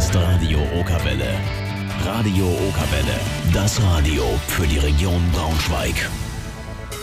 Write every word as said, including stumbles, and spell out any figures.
ist Radio Okerwelle. Radio Okerwelle, das Radio für die Region Braunschweig.